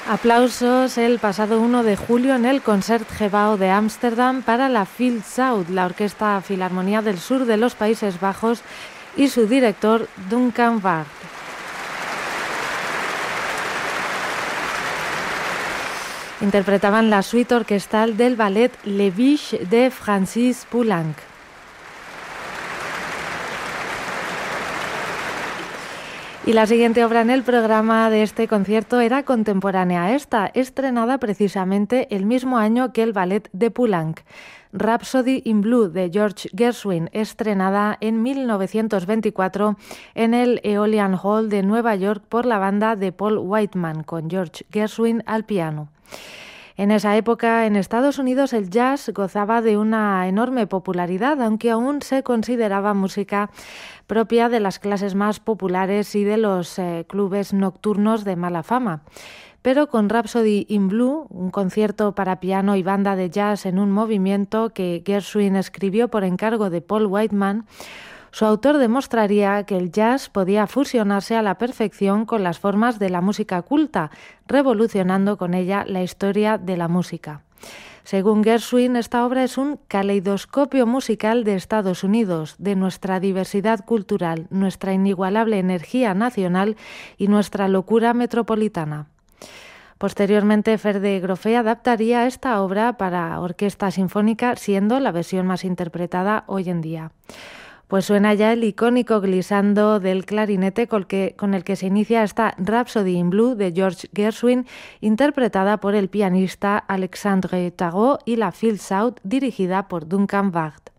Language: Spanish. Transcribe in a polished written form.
Aplausos el pasado 1 de julio en el Concertgebouw de Ámsterdam para la Phil South, la Orquesta Filarmonía del Sur de los Países Bajos, y su director Duncan Ward. Interpretaban la suite orquestal del ballet Le Biche de Francis Poulenc. Y la siguiente obra en el programa de este concierto era contemporánea a esta, estrenada precisamente el mismo año que el ballet de Poulenc. Rhapsody in Blue de George Gershwin, estrenada en 1924 en el Aeolian Hall de Nueva York por la banda de Paul Whiteman, con George Gershwin al piano. En esa época, en Estados Unidos, el jazz gozaba de una enorme popularidad, aunque aún se consideraba música propia de las clases más populares y de los clubes nocturnos de mala fama. Pero con Rhapsody in Blue, un concierto para piano y banda de jazz en un movimiento que Gershwin escribió por encargo de Paul Whiteman, su autor demostraría que el jazz podía fusionarse a la perfección con las formas de la música culta, revolucionando con ella la historia de la música. Según Gershwin, esta obra es un caleidoscopio musical de Estados Unidos, de nuestra diversidad cultural, nuestra inigualable energía nacional y nuestra locura metropolitana. Posteriormente, Ferde Grofe adaptaría esta obra para orquesta sinfónica, siendo la versión más interpretada hoy en día. Pues suena ya el icónico glissando del clarinete con el que se inicia esta Rhapsody in Blue de George Gershwin, interpretada por el pianista Alexandre Tarot, y la Phil South, dirigida por Duncan Ward.